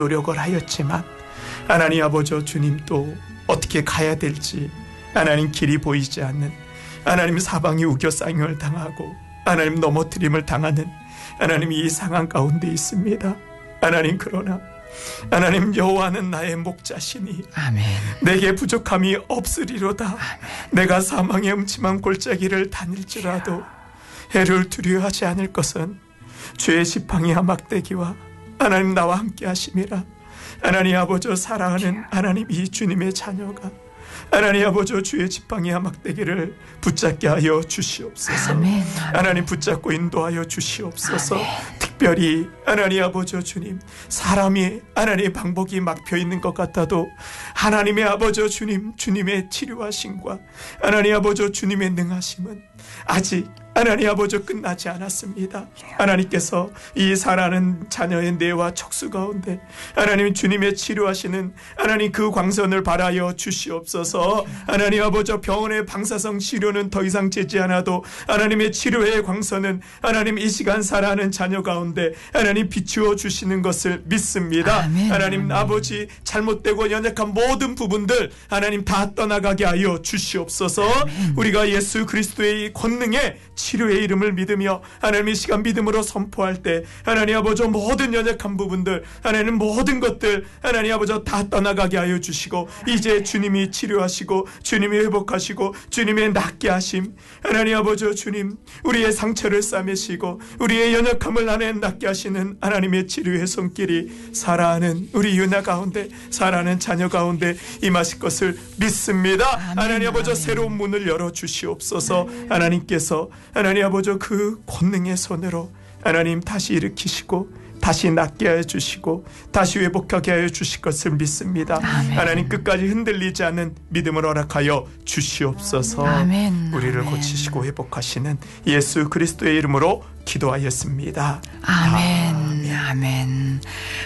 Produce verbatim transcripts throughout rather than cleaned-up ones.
노력을 하였지만 하나님 아버지 주님 또 어떻게 가야 될지 하나님 길이 보이지 않는, 하나님 사방이 우겨싸임을 당하고 하나님 넘어뜨림을 당하는 하나님 이 상황 가운데 있습니다. 하나님 그러나 하나님 여호와는 나의 목자시니 아멘. 내게 부족함이 없으리로다. 아멘. 내가 사망의 음침한 골짜기를 다닐지라도 해를 두려워하지 않을 것은 주의 지팡이와 막대기와 하나님 나와 함께 하심이라. 하나님 아버지 사랑하는 하나님 이 주님의 자녀가 하나님 아버지 주의 지팡이와 막대기를 붙잡게 하여 주시옵소서. 아멘. 하나님 붙잡고 인도하여 주시옵소서. 아멘. 특별히 하나님 아버지 주님, 사람이 하나님의 방법이 막혀 있는 것 같아도 하나님의 아버지 주님, 주님의 치료하심과 하나님 아버지 주님의 능하심은 아직 하나님 아버지 끝나지 않았습니다. 하나님께서 이 사랑하는 자녀의 뇌와 척수 가운데 하나님 주님의 치료하시는 하나님 그 광선을 발하여 주시옵소서. 하나님 아버지 병원의 방사성 치료는 더 이상 재지 않아도 하나님의 치료의 광선은 하나님 이 시간 살아가는 자녀 가운데 하나님 비추어 주시는 것을 믿습니다. 아멘. 하나님 아멘. 아버지 잘못되고 연약한 모든 부분들 하나님 다 떠나가게 하여 주시옵소서. 아멘. 우리가 예수 그리스도의 이 권능의 치료의 이름을 믿으며 하나님 이 시간 믿음으로 선포할 때 하나님 아버지 모든 연약한 부분들 하나님 모든 것들 하나님 아버지 다 떠나가게 하여 주시고 이제 주님이 치료하시고 주님이 회복하시고 주님의 낫게 하심 하나님 아버지 주님 우리의 상처를 싸매시고 우리의 연약함을 하나님 낫게 하시는 하나님의 치료의 손길이 살아가는 우리 유나 가운데 살아가는 자녀 가운데 임하실 것을 믿습니다. 아멘. 하나님 아버지 아멘. 새로운 문을 열어주시옵소서. 하나님께서 하나님 아버지 그 권능의 손으로 하나님 다시 일으키시고 다시 낫게 하여 주시고 다시 회복하게 하여 주실 것을 믿습니다. 아멘. 하나님 끝까지 흔들리지 않는 믿음을 허락하여 주시옵소서. 아멘. 우리를 아멘. 고치시고 회복하시는 예수 그리스도의 이름으로 기도하였습니다. 아멘. 아멘. 아멘.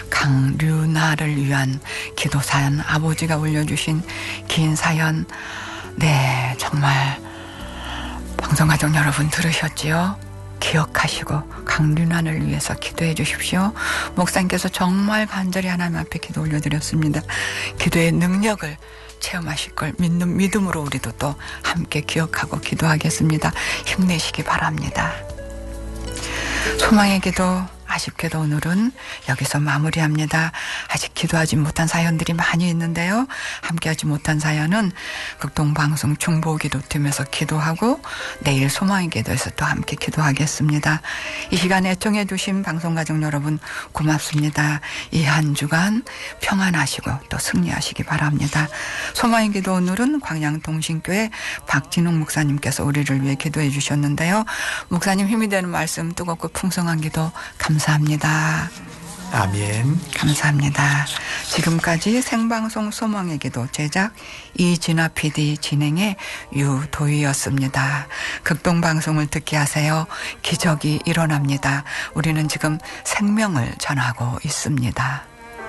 강류나를 위한 기도 사연, 아버지가 올려주신 긴 사연, 네, 정말 방송가족 여러분 들으셨지요? 기억하시고 강륜환을 위해서 기도해 주십시오. 목사님께서 정말 간절히 하나님 앞에 기도 올려드렸습니다. 기도의 능력을 체험하실 걸 믿는 믿음으로 우리도 또 함께 기억하고 기도하겠습니다. 힘내시기 바랍니다. 소망의 기도, 아쉽게도 오늘은 여기서 마무리합니다. 아직 기도하지 못한 사연들이 많이 있는데요. 함께하지 못한 사연은 극동방송 중보기도팀에서 기도하고 내일 소망의 기도에서 또 함께 기도하겠습니다. 이 시간에 애청해 주신 방송가족 여러분 고맙습니다. 이 한 주간 평안하시고 또 승리하시기 바랍니다. 소망의 기도 오늘은 광양동신교회 박진웅 목사님께서 우리를 위해 기도해 주셨는데요. 목사님 힘이 되는 말씀, 뜨겁고 풍성한 기도 감사합니다. 아멘. 감사합니다. 지금까지 생방송 소망의 기도 제작 이진아 피디, 진행의 유도희였습니다. 극동방송을 듣게 하세요. 기적이 일어납니다. 우리는 지금 생명을 전하고 있습니다.